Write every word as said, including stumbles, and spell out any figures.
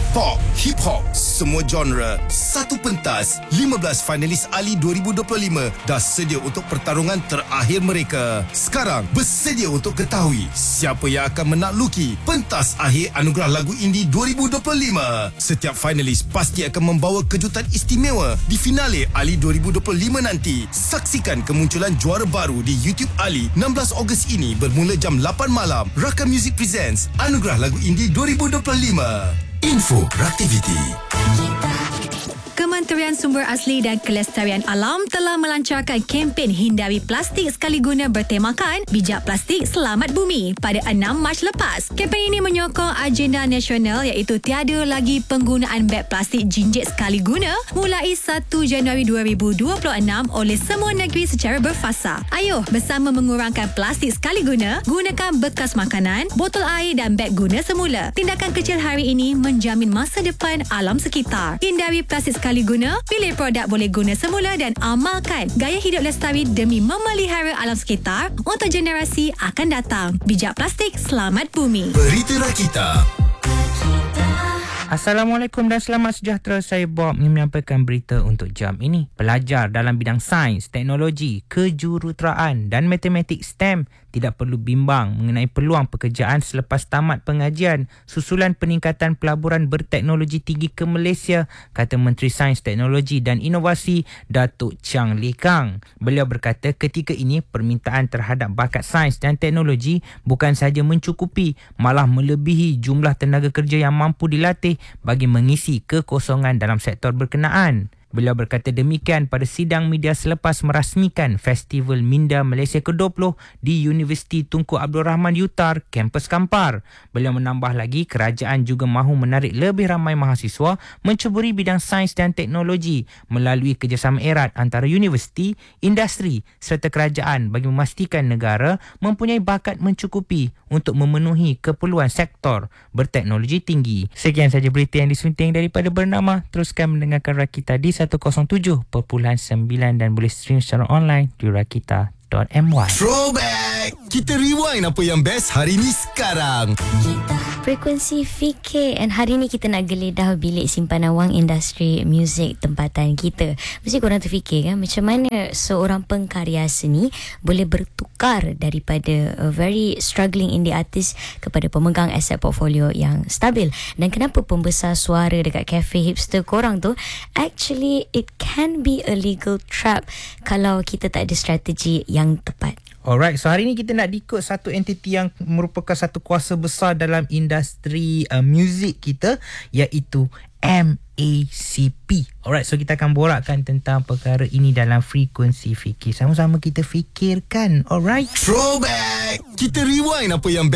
pop, hip hop, semua genre, satu pentas. lima belas finalis Ali dua ribu dua puluh lima dah sedia untuk pertarungan terakhir mereka. Sekarang bersedia untuk ketahui siapa yang akan menakluki pentas akhir Anugerah Lagu Indie dua ribu dua puluh lima. Setiap finalis pasti akan membawa kejutan istimewa di finale Ali dua ribu dua puluh lima nanti. Saksikan kemunculan juara baru di YouTube Ali enam belas Ogos ini bermula jam lapan malam. Rakam Music presents Anugerah Lagu Indie dua ribu dua puluh lima. Info Raktiviti. Kementerian Sumber Asli dan Kelestarian Alam telah melancarkan kempen hindari plastik sekali guna bertemakan Bijak Plastik Selamat Bumi pada enam Mac lepas. Kempen ini menyokong agenda nasional iaitu tiada lagi penggunaan beg plastik jinjit sekali guna mulai satu Januari dua ribu dua puluh enam oleh semua negeri secara berfasa. Ayuh bersama mengurangkan plastik sekali guna, gunakan bekas makanan, botol air dan beg guna semula. Tindakan kecil hari ini menjamin masa depan alam sekitar. Hindari plastik sekali guna, pilih produk boleh guna semula dan amalkan gaya hidup lestari demi memelihara alam sekitar untuk generasi akan datang. Bijak Plastik Selamat Bumi. Berita Rakita. Assalamualaikum dan selamat sejahtera. Saya Bob yang menyampaikan berita untuk jam ini. Pelajar dalam bidang sains, teknologi, kejuruteraan dan matematik STEM tidak perlu bimbang mengenai peluang pekerjaan selepas tamat pengajian susulan peningkatan pelaburan berteknologi tinggi ke Malaysia, kata Menteri Sains, Teknologi dan Inovasi Datuk Chang Lee Kang. Beliau berkata ketika ini permintaan terhadap bakat sains dan teknologi bukan sahaja mencukupi, malah melebihi jumlah tenaga kerja yang mampu dilatih bagi mengisi kekosongan dalam sektor berkenaan. Beliau berkata demikian pada sidang media selepas merasmikan Festival Minda Malaysia ke dua puluh di Universiti Tunku Abdul Rahman U T A R, kampus Kampar. Beliau menambah lagi kerajaan juga mahu menarik lebih ramai mahasiswa menceburi bidang sains dan teknologi melalui kerjasama erat antara universiti, industri serta kerajaan bagi memastikan negara mempunyai bakat mencukupi untuk memenuhi keperluan sektor berteknologi tinggi. Sekian saja berita yang disunting daripada Bernama. Teruskan mendengarkan Rakita di seratus tujuh perpuluhan sembilan dan boleh stream secara online di rakita dot my. Throwback. Kita rewind apa yang best hari ni sekarang. Frekuensi V K, and hari ni kita nak geledah bilik simpanan wang industri muzik tempatan kita. Mesti korang terfikir kan macam mana seorang pengkarya seni boleh bertukar daripada a very struggling indie artist kepada pemegang aset portfolio yang stabil. Dan kenapa pembesar suara dekat cafe hipster korang tu, actually it can be a legal trap kalau kita tak ada strategi yang tepat. Alright, so hari ni kita nak diikut satu entiti yang merupakan satu kuasa besar dalam industri uh, muzik kita, iaitu M A C P. Alright, so kita akan borakkan tentang perkara ini dalam frekuensi fikir. Sama-sama kita fikirkan. Alright. Throwback. Kita rewind apa yang best